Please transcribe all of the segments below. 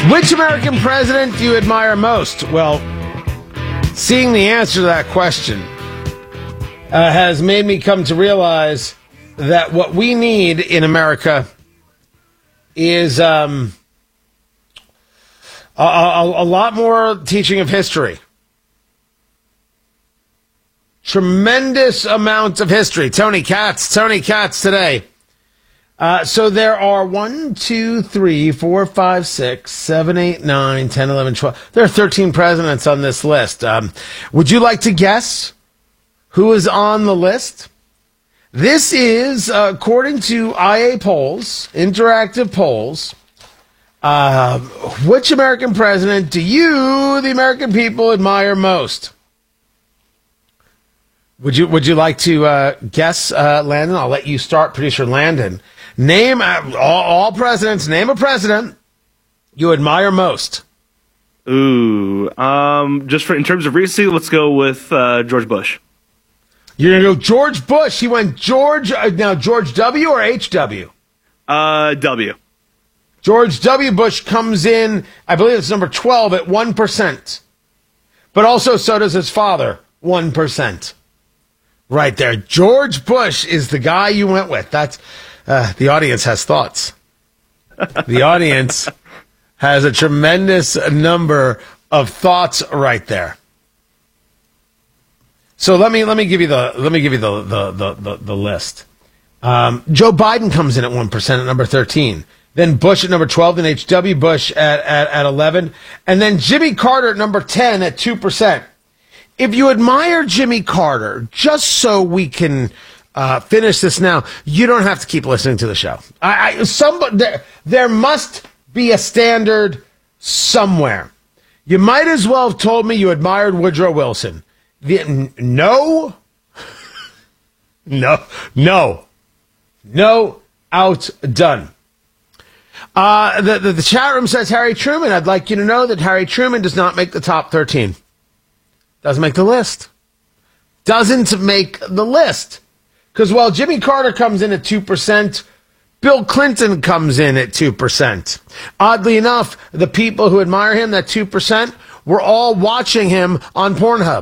Which American president do you admire most? Well, seeing the answer to that question has made me come to realize that what we need in America is a lot more teaching of history. Tremendous amount of history. Tony Katz today. So there are 1, 2, 3, 4, 5, 6, 7, 8, 9, 10, 11, 12. There are 13 presidents on this list. Would you like to guess who is on the list? This is, according to IA polls, interactive polls, which American president do you, the American people, admire most? Would you like to guess, Landon? I'll let you start, producer Landon. Name all presidents. Name a president you admire most. Ooh, just in terms of recency, let's go with George Bush. You're gonna go George Bush. He went George. Now George W. or H.W. W. George W. Bush comes in. I believe it's number 12 at 1%, but also so does his father, 1%. Right there. George Bush is the guy you went with. That's the audience has thoughts. The audience has a tremendous number of thoughts right there. So let me give you the list. Joe Biden comes in at 1% at number 13. Then Bush at number 12. Then H.W. Bush at 11. And then Jimmy Carter at number 10 at 2%. If you admire Jimmy Carter, just so we can finish this now, you don't have to keep listening to the show. There must be a standard somewhere. You might as well have told me you admired Woodrow Wilson. No, outdone. The chat room says Harry Truman. I'd like you to know that Harry Truman does not make the top 13. Doesn't make the list. Doesn't make the list. Because while Jimmy Carter comes in at 2%, Bill Clinton comes in at 2%. Oddly enough, the people who admire him, that 2%, were all watching him on Pornhub.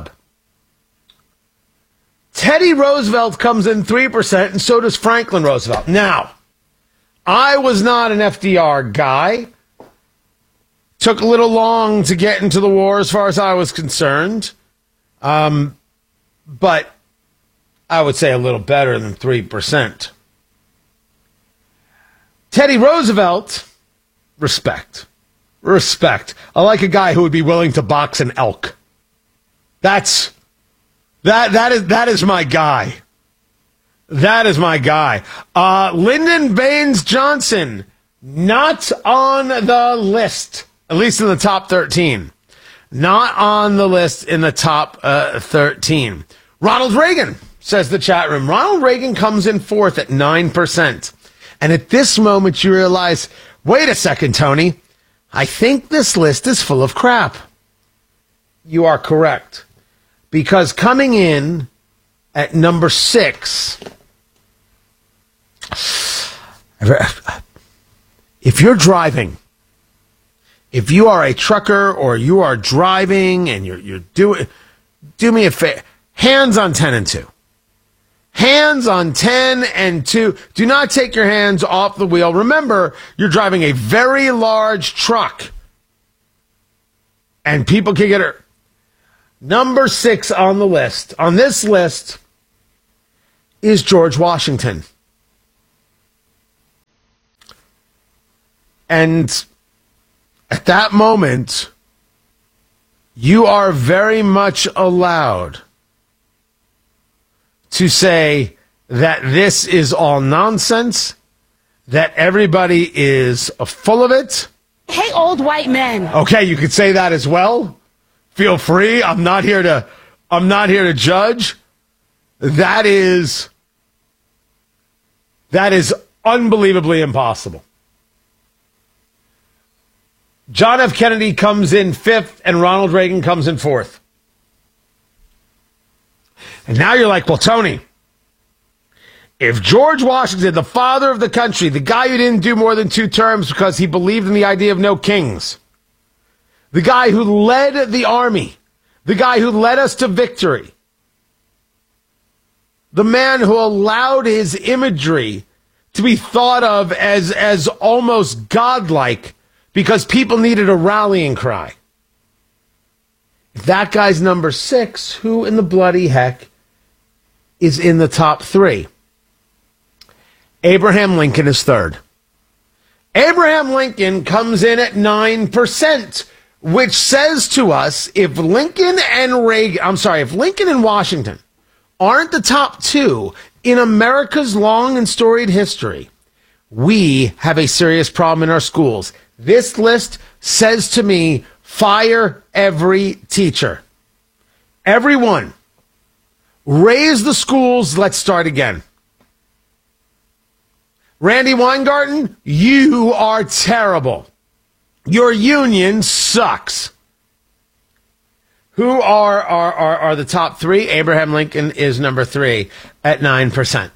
Teddy Roosevelt comes in 3%, and so does Franklin Roosevelt. Now, I was not an FDR guy. Took a little long to get into the war as far as I was concerned. But I would say a little better than 3%. Teddy Roosevelt, respect. I like a guy who would be willing to box an elk. That is my guy. That is my guy. Lyndon Baines Johnson, not on the list, at least in the top 13. Not on the list in the top 13. Ronald Reagan, says the chat room. Ronald Reagan comes in fourth at 9%. And at this moment you realize, wait a second, Tony, I think this list is full of crap. You are correct. Because coming in at number 6, if you're driving, if you are a trucker or you are driving and you're doing, do me a favor, hands on 10 and 2. Hands on 10 and 2. Do not take your hands off the wheel. Remember, you're driving a very large truck. And people can get hurt. Number 6 on the list, on this list, is George Washington. And at that moment, you are very much allowed to say that this is all nonsense, that everybody is full of it. Hey, old white men. Okay, you could say that as well. Feel free. I'm not here to judge. That is unbelievably impossible. John F. Kennedy comes in 5th and Ronald Reagan comes in 4th. And now you're like, well, Tony, if George Washington, the father of the country, the guy who didn't do more than 2 terms because he believed in the idea of no kings, the guy who led the army, the guy who led us to victory, the man who allowed his imagery to be thought of as almost godlike because people needed a rallying cry. If that guy's number 6, who in the bloody heck is in the top 3? Abraham Lincoln is 3rd. Abraham Lincoln comes in at 9%, which says to us if Lincoln and Washington aren't the top 2 in America's long and storied history, we have a serious problem in our schools. This list says to me, fire every teacher. Everyone. Raise the schools. Let's start again. Randy Weingarten, you are terrible. Your union sucks. Who are the top 3? Abraham Lincoln is number 3 at 9%.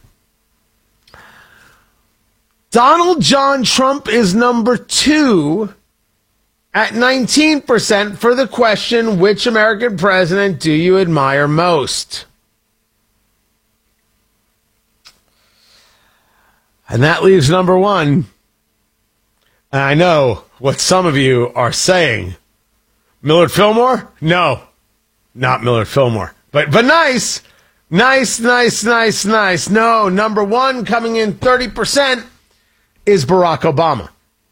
Donald John Trump is number 2 at 19% for the question, which American president do you admire most? And that leaves number 1. And I know what some of you are saying. Millard Fillmore? No, not Millard Fillmore. But nice. Nice. No, number 1 coming in 30% is Barack Obama.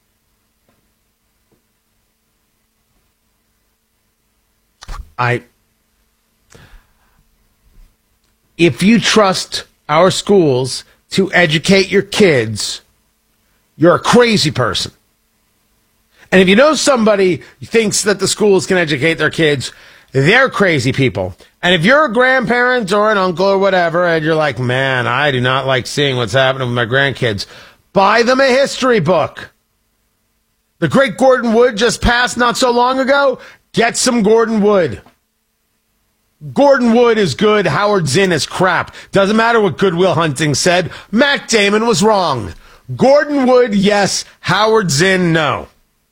If you trust our schools to educate your kids, you're a crazy person. And if you know somebody who thinks that the schools can educate their kids, they're crazy people. And if you're a grandparent or an uncle or whatever, and you're like, man, I do not like seeing what's happening with my grandkids, buy them a history book. The great Gordon Wood just passed not so long ago. Get some Gordon Wood. Gordon Wood is good. Howard Zinn is crap. Doesn't matter what Good Will Hunting said. Matt Damon was wrong. Gordon Wood, yes. Howard Zinn, no.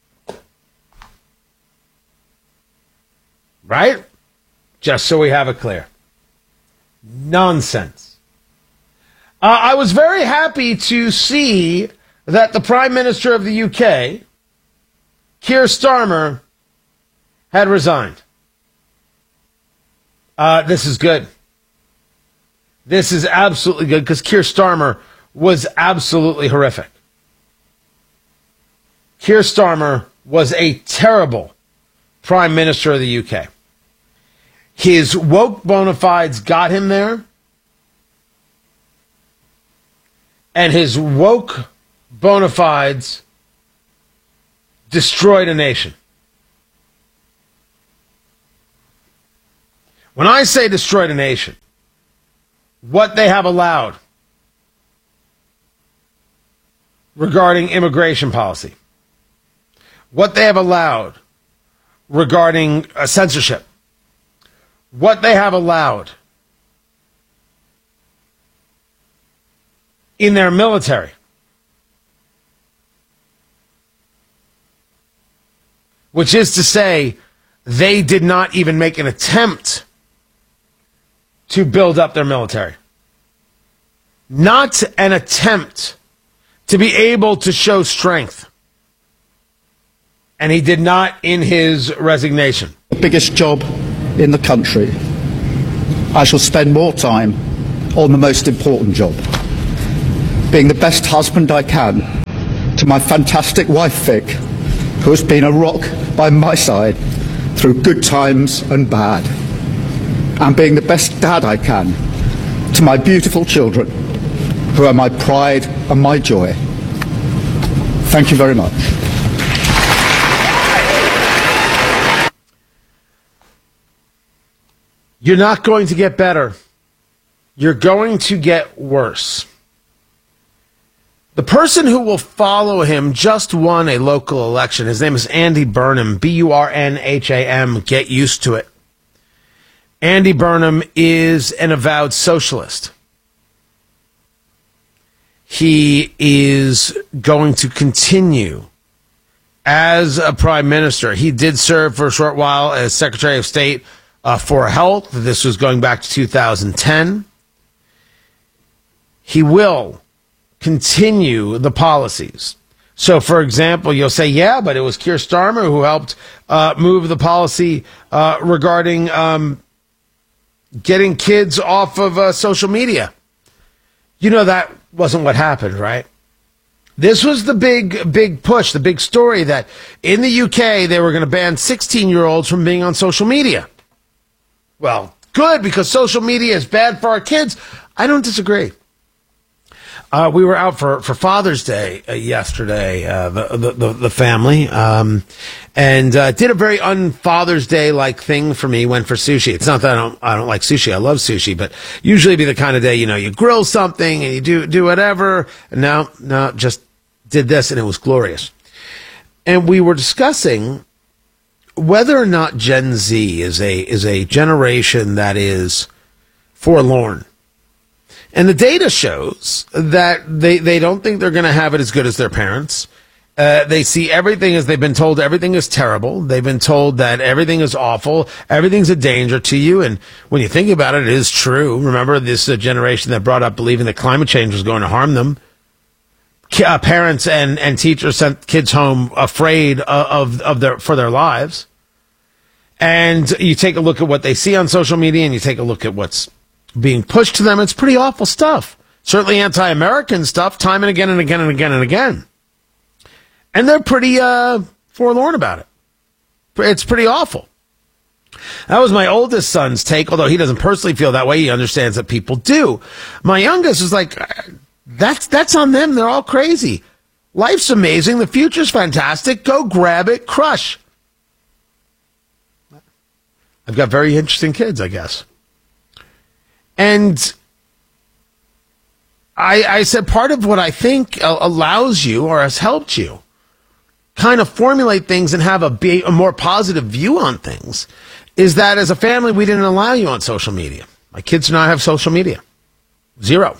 Right? Just so we have it clear. Nonsense. I was very happy to see that the Prime Minister of the UK, Keir Starmer, had resigned. This is good. This is absolutely good because Keir Starmer was absolutely horrific. Keir Starmer was a terrible Prime Minister of the UK. His woke bona fides got him there, and his woke bona fides destroyed a nation. When I say destroyed a nation, what they have allowed regarding immigration policy, what they have allowed regarding censorship, what they have allowed in their military, which is to say, they did not even make an attempt to build up their military. Not an attempt to be able to show strength. And he did not in his resignation. The biggest job in the country. I shall spend more time on the most important job. Being the best husband I can to my fantastic wife Vic, who has been a rock by my side through good times and bad. And being the best dad I can to my beautiful children, who are my pride and my joy. Thank you very much. You're not going to get better. You're going to get worse. The person who will follow him just won a local election. His name is Andy Burnham, Burnham. Get used to it. Andy Burnham is an avowed socialist. He is going to continue as a prime minister. He did serve for a short while as Secretary of State for Health. This was going back to 2010. He will continue the policies. So, for example, you'll say, yeah, but it was Keir Starmer who helped move the policy regarding getting kids off of social media. You know, that wasn't what happened, right? This was the big push, the big story that in the UK, they were going to ban 16-year-olds from being on social media. Well, good, because social media is bad for our kids. I don't disagree. We were out for Father's Day yesterday, the family, and did a very un-Father's Day-like thing for me. Went for sushi. It's not that I don't like sushi. I love sushi, but usually be the kind of day, you know, you grill something and you do whatever. And no, just did this, and it was glorious. And we were discussing whether or not Gen Z is a generation that is forlorn. And the data shows that they don't think they're going to have it as good as their parents. They see everything as they've been told everything is terrible. They've been told that everything is awful. Everything's a danger to you. And when you think about it, it is true. Remember, this is a generation that brought up believing that climate change was going to harm them. Parents and teachers sent kids home afraid for their lives. And you take a look at what they see on social media and you take a look at what's being pushed to them. It's pretty awful stuff. Certainly anti-American stuff, time and again and again and again and again. And they're pretty forlorn about it. It's pretty awful. That was my oldest son's take, although he doesn't personally feel that way. He understands that people do. My youngest is like, that's on them. They're all crazy. Life's amazing. The future's fantastic. Go grab it. Crush. I've got very interesting kids, I guess. And I said part of what I think allows you or has helped you kind of formulate things and have a more positive view on things is that as a family, we didn't allow you on social media. My kids do not have social media. Zero.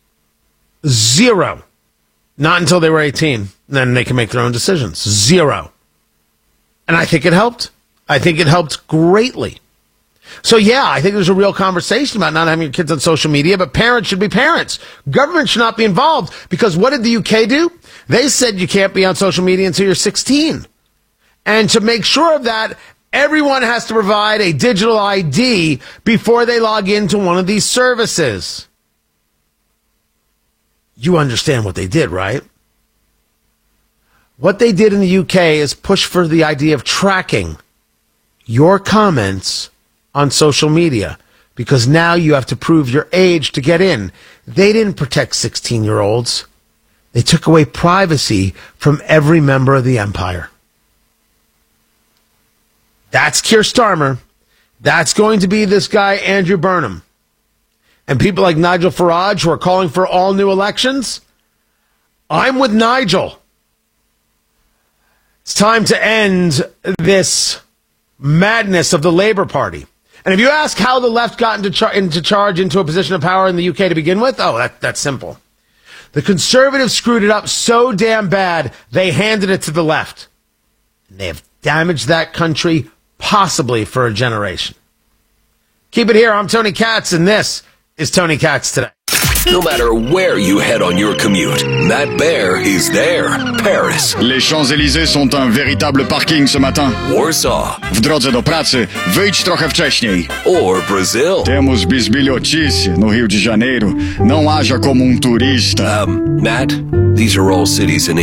Not until they were 18. Then they can make their own decisions. Zero. And I think it helped. I think it helped greatly. So, yeah, I think there's a real conversation about not having your kids on social media, but parents should be parents. Government should not be involved, because what did the UK do? They said you can't be on social media until you're 16. And to make sure of that, everyone has to provide a digital ID before they log into one of these services. You understand what they did, right? What they did in the UK is push for the idea of tracking your comments on social media, because now you have to prove your age to get in. They didn't protect 16-year-olds. They took away privacy from every member of the empire. That's Keir Starmer. That's going to be this guy, Andrew Burnham. And people like Nigel Farage who are calling for all new elections. I'm with Nigel. It's time to end this madness of the Labour Party. And if you ask how the left got into a position of power in the UK to begin with, that's simple. The Conservatives screwed it up so damn bad, they handed it to the left. And they have damaged that country possibly for a generation. Keep it here. I'm Tony Katz, and this is Tony Katz Today. No matter where you head on your commute, Matt Bear is there. Paris. Les Champs-Élysées sont un véritable parking ce matin. Warsaw. W drodze do pracy, wyjdź trochę wcześniej. Or Brazil. Temos bisbilhotice no Rio de Janeiro. Não haja como turista. Matt, these are all cities in